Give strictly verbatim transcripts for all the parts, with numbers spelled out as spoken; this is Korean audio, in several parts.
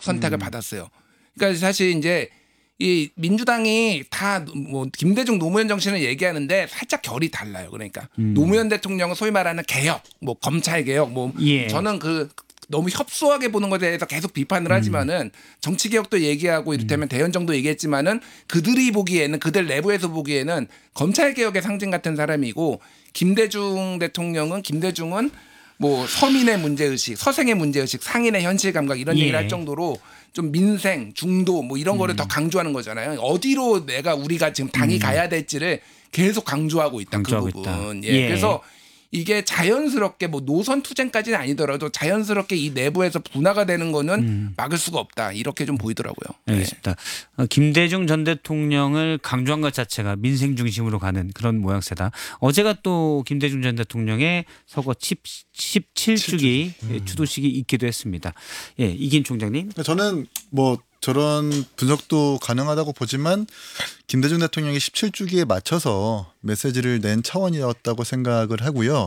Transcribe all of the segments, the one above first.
선택을 음. 받았어요. 그러니까 사실 이제 이 민주당이 다 뭐 김대중 노무현 정신을 얘기하는데 살짝 결이 달라요. 그러니까 음. 노무현 대통령은 소위 말하는 개혁, 뭐 검찰 개혁, 뭐 예. 저는 그 너무 협소하게 보는 것에 대해서 계속 비판을 하지만은 정치 개혁도 얘기하고 이를테면 대연정도 얘기했지만은 그들이 보기에는 그들 내부에서 보기에는 검찰 개혁의 상징 같은 사람이고 김대중 대통령은 김대중은 뭐 서민의 문제의식, 서생의 문제의식, 상인의 현실 감각 이런 예. 얘기를 할 정도로 좀 민생, 중도 뭐 이런 거를 음. 더 강조하는 거잖아요. 어디로 내가 우리가 지금 당이 음. 가야 될지를 계속 강조하고 있다. 강조하고 그 부분. 있다. 예. 예. 그래서 이게 자연스럽게 뭐 노선 투쟁까지는 아니더라도 자연스럽게 이 내부에서 분화가 되는 거는 음. 막을 수가 없다. 이렇게 좀 보이더라고요. 네. 알겠습니다. 어, 김대중 전 대통령을 강조한 것 자체가 민생 중심으로 가는 그런 모양새다. 어제가 또 김대중 전 대통령의 서거 십칠 주기 음. 추도식이 있기도 했습니다. 예, 이긴 총장님. 저는 뭐 저런 분석도 가능하다고 보지만 김대중 대통령이 십칠 주기에 맞춰서 메시지를 낸 차원이었다고 생각을 하고요.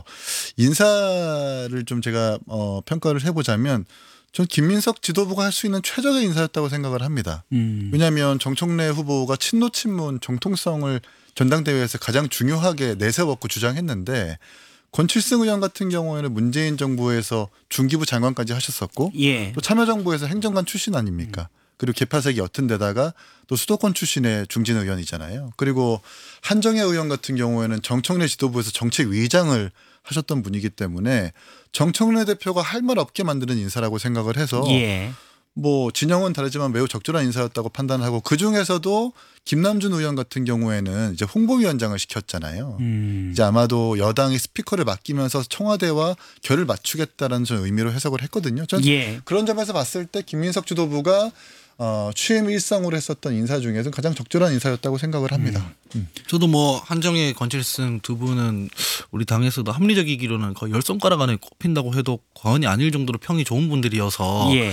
인사를 좀 제가 어, 평가를 해보자면 전 김민석 지도부가 할 수 있는 최적의 인사였다고 생각을 합니다. 음. 왜냐하면 정청래 후보가 친노 친문 정통성을 전당대회에서 가장 중요하게 내세웠고 주장했는데 권칠승 의원 같은 경우에는 문재인 정부에서 중기부 장관까지 하셨었고 예. 또 참여정부에서 행정관 출신 아닙니까? 그리고 개파색이 옅은 데다가 또 수도권 출신의 중진 의원이잖아요. 그리고 한정혜 의원 같은 경우에는 정청래 지도부에서 정책위장을 하셨던 분이기 때문에 정청래 대표가 할 말 없게 만드는 인사라고 생각을 해서 예. 뭐 진영은 다르지만 매우 적절한 인사였다고 판단하고 그중에서도 김남준 의원 같은 경우에는 이제 홍보위원장을 시켰잖아요. 음. 이제 아마도 여당이 스피커를 맡기면서 청와대와 결을 맞추겠다라는 전 의미로 해석을 했거든요. 전 예. 그런 점에서 봤을 때 김민석 지도부가 어, 취임 일성으로 했었던 인사 중에서 가장 적절한 인사였다고 생각을 합니다. 음. 저도 뭐 한정혜, 권칠승 두 분은 우리 당에서도 합리적이기로는 거의 열 손가락 안에 꼽힌다고 해도 과언이 아닐 정도로 평이 좋은 분들이어서 예.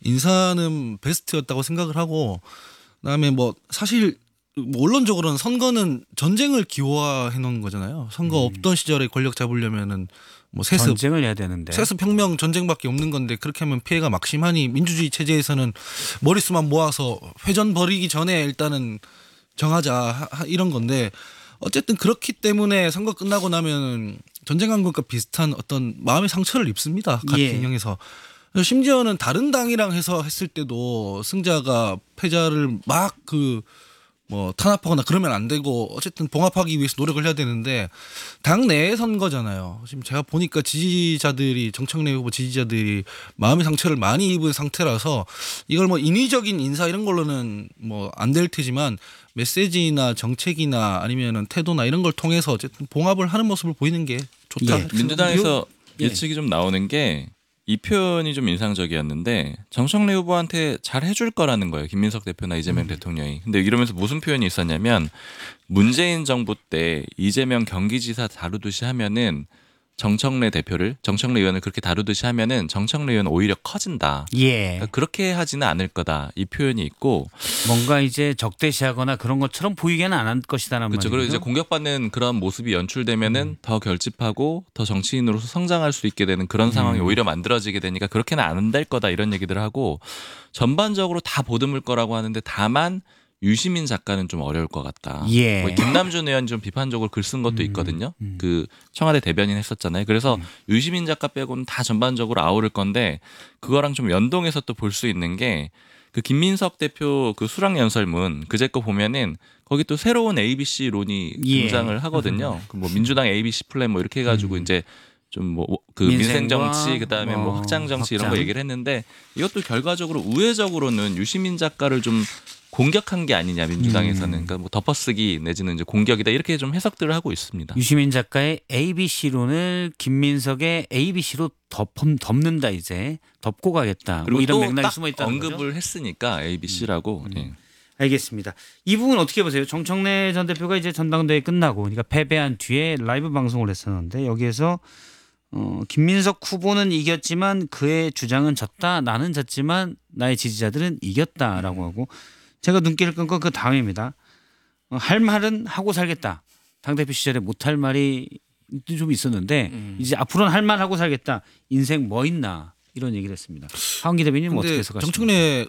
인사는 베스트였다고 생각을 하고 그다음에 뭐 사실 뭐 원론적으로는 선거는 전쟁을 기호화해 놓은 거잖아요. 선거 없던 시절에 권력 잡으려면은 뭐 세습 전쟁을 해야 되는데. 세습 혁명 전쟁밖에 없는 건데 그렇게 하면 피해가 막심하니 민주주의 체제에서는 머릿수만 모아서 회전 벌이기 전에 일단은 정하자 이런 건데 어쨌든 그렇기 때문에 선거 끝나고 나면 전쟁한 것과 비슷한 어떤 마음의 상처를 입습니다. 각 예. 진영에서. 심지어는 다른 당이랑 해서 했을 때도 승자가 패자를 막 그 뭐 탄압하거나 그러면 안 되고 어쨌든 봉합하기 위해서 노력을 해야 되는데 당 내의 선거잖아요. 지금 제가 보니까 지지자들이 정청래 후보 지지자들이 마음의 상처를 많이 입은 상태라서 이걸 뭐 인위적인 인사 이런 걸로는 뭐 안 될 테지만 메시지나 정책이나 아니면은 태도나 이런 걸 통해서 어쨌든 봉합을 하는 모습을 보이는 게 좋다. 예. 민주당에서 예. 예측이 좀 나오는 게 이 표현이 좀 인상적이었는데 정청래 후보한테 잘 해줄 거라는 거예요. 김민석 대표나 이재명 음. 대통령이. 근데 이러면서 무슨 표현이 있었냐면 문재인 정부 때 이재명 경기지사 다루듯이 하면은 정청래 대표를 정청래 의원을 그렇게 다루듯이 하면은 정청래 의원은 오히려 커진다. 예. 그러니까 그렇게 하지는 않을 거다. 이 표현이 있고 뭔가 이제 적대시하거나 그런 것처럼 보이게는 안 할 것이다라는 그렇죠. 말이죠. 그리고 이제 공격받는 그런 모습이 연출되면은 음. 더 결집하고 더 정치인으로서 성장할 수 있게 되는 그런 상황이 음. 오히려 만들어지게 되니까 그렇게는 안 될 거다 이런 얘기들을 하고 전반적으로 다 보듬을 거라고 하는데 다만 유시민 작가는 좀 어려울 것 같다. 예. 뭐 김남준 의원 좀 비판적으로 글 쓴 것도 음, 있거든요. 음. 그 청와대 대변인 했었잖아요. 그래서 음. 유시민 작가 빼고는 다 전반적으로 아우를 건데 그거랑 좀 연동해서 또 볼 수 있는 게 그 김민석 대표 그 수락 연설문 그제 거 보면은 거기 또 새로운 에이비씨론이 예. 등장을 하거든요. 그 뭐 민주당 에이비씨 플랜 뭐 이렇게 해가지고 음. 이제 좀 뭐 그 민생과 민생 정치 그다음에 뭐 뭐 확장 정치 이런 거 확장. 얘기를 했는데 이것도 결과적으로 우회적으로는 유시민 작가를 좀 공격한 게 아니냐 민주당에서는 음. 그러니까 뭐 덮어쓰기 내지는 이제 공격이다 이렇게 좀 해석들을 하고 있습니다. 유시민 작가의 에이비씨론을 김민석의 에이비씨로 덮, 덮는다 이제 덮고 가겠다. 그리고 뭐 이런 또 맥락이 딱 숨어 있다는 거죠. 언급을 했으니까 에이비씨라고. 음. 예. 알겠습니다. 이 부분 어떻게 보세요? 정청래 전 대표가 이제 전당대회 끝나고 그러니까 패배한 뒤에 라이브 방송을 했었는데 여기에서 어, 김민석 후보는 이겼지만 그의 주장은 졌다. 나는 졌지만 나의 지지자들은 이겼다라고 하고 제가 눈길을 끈 건 그 다음입니다. 어, 할 말은 하고 살겠다. 당대표 시절에 못할 말이 좀 있었는데 음. 이제 앞으로는 할 말 하고 살겠다. 인생 뭐 있나 이런 얘기를 했습니다. 하은기 대변인은 어떻게 근데 해석하십니까? 정청래